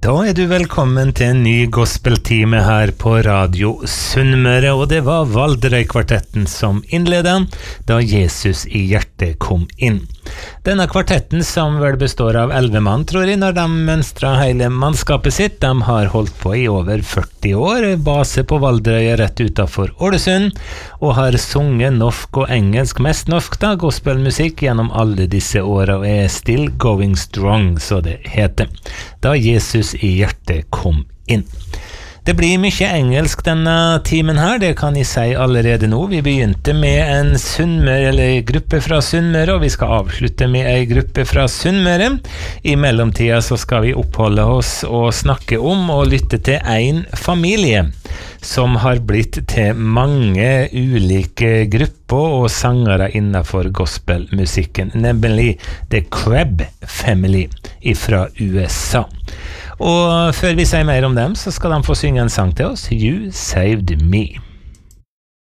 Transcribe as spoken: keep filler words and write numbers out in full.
Da er du velkommen til en ny gospeltime her på Radio Sunnmøre, og det var Valderøy-kvartetten som innledet da Jesus i hjertet kom inn. Denne kvartetten, som vel består av elleve mann, tror jeg, når de mønstret hele mannskapet sitt, de har holdt på i over førti år, base på Valderøy rett utenfor Ålesund, og har sunget norsk og engelsk, mest norsk da, gospelmusikk gjennom alle disse årene, og er still going strong, så det heter. Da Jesus i hjertet kom inn. Det blir mye engelsk denne timen her, det kan jeg si allerede nå. Vi begynte med en Sunnmøre, eller gruppe fra Sunnmøre, og vi skal avslutte med en gruppe fra Sunnmøre. I mellomtida så skal vi oppholde oss og snakke om og lytte til en familie som har blitt til mange ulike grupper og sangere innenfor gospelmusikken, nemlig The Crabb Family fra U S A. Og før vi sier mer om dem, så skal de få synge en sang til oss, You Saved Me.